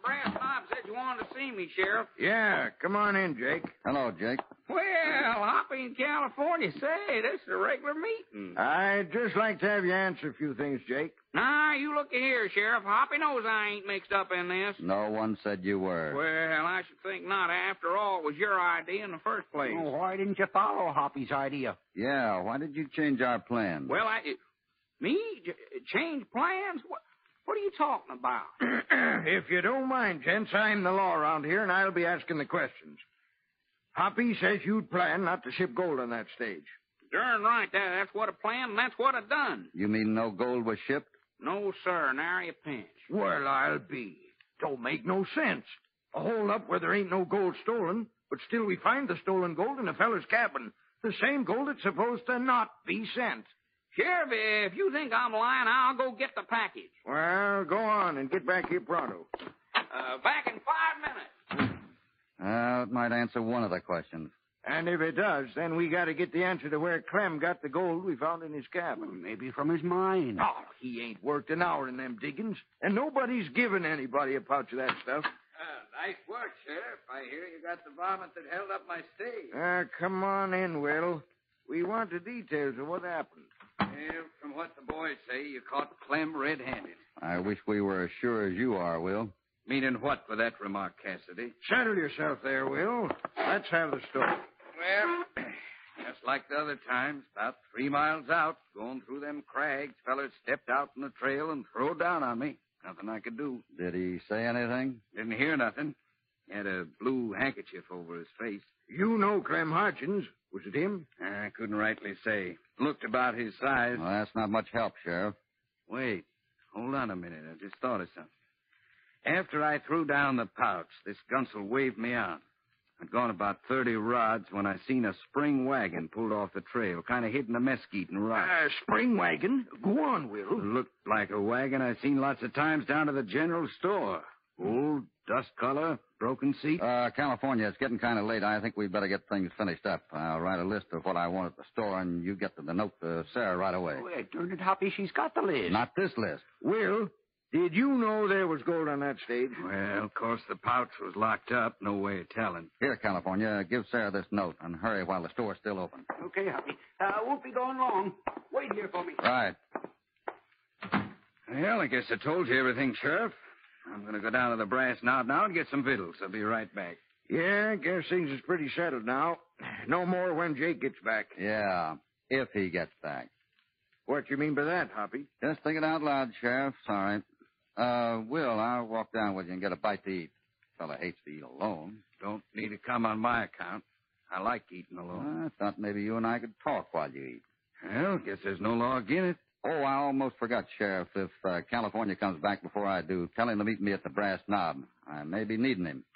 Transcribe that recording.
brass knob said you wanted to see me, Sheriff. Yeah, come on in, Jake. Hello, Jake. Well, Hoppy in California, say, this is a regular meeting. I'd just like to have you answer a few things, Jake. Nah, you look here, Sheriff. Hoppy knows I ain't mixed up in this. No one said you were. Well, I should think not. After all, it was your idea in the first place. Oh, why didn't you follow Hoppy's idea? Yeah, why did you change our plan? Well, change plans? What are you talking about? If you don't mind, gents, I'm the law around here, and I'll be asking the questions. Hoppy says you'd plan not to ship gold on that stage. Darn right. That's what I planned, and that's what I done. You mean no gold was shipped? No, sir. Nary a pinch. Well, I'll be. Don't make no sense. A hold up where there ain't no gold stolen, but still we find the stolen gold in a feller's cabin. The same gold that's supposed to not be sent. Sheriff, if you think I'm lying, I'll go get the package. Well, go on and get back here pronto. Back in 5 minutes. It might answer one of the questions. And if it does, then we got to get the answer to where Clem got the gold we found in his cabin. Maybe from his mine. Oh, he ain't worked an hour in them diggings, and nobody's given anybody a pouch of that stuff. Nice work, Sheriff. I hear you got the varmint that held up my stage. Come on in, Will. We want the details of what happened. Well, from what the boys say, you caught Clem red-handed. I wish we were as sure as you are, Will. Meaning what with that remark, Cassidy? Settle yourself there, Will. Let's have the story. Well, just like the other times, about 3 miles out, going through them crags, fellers stepped out in the trail and throwed down on me. Nothing I could do. Did he say anything? Didn't hear nothing. He had a blue handkerchief over his face. You know Clem Hodgins. Was it him? I couldn't rightly say. Looked about his size. Well, that's not much help, Sheriff. Wait. Hold on a minute. I just thought of something. After I threw down the pouch, this gunsel waved me on. I'd gone about 30 rods when I seen a spring wagon pulled off the trail, kind of hidden the mesquite and rocks. Spring wagon? Go on, Will. It looked like a wagon I've seen lots of times down to the general store. Old, dust color, broken seat. California, it's getting kind of late. I think we'd better get things finished up. I'll write a list of what I want at the store, and you get the note to Sarah right away. Oh, darn it, Hoppy, she's got the list. Not this list. Will, did you know there was gold on that stage? Well, of course, the pouch was locked up. No way of telling. Here, California, give Sarah this note, and hurry while the store's still open. Okay, Hoppy. Won't be going long. Wait here for me. Right. Well, I guess I told you everything, Sheriff. I'm going to go down to the Brass Knob now and get some victuals. I'll be right back. Yeah, I guess things is pretty settled now. No more when Jake gets back. Yeah, if he gets back. What you mean by that, Hoppy? Just thinking out loud, Sheriff. Sorry. Will, I'll walk down with you and get a bite to eat. Fella hates to eat alone. Don't need to come on my account. I like eating alone. I thought maybe you and I could talk while you eat. Well, guess there's no law against it. Oh, I almost forgot, Sheriff. If California comes back before I do, tell him to meet me at the Brass Knob. I may be needing him.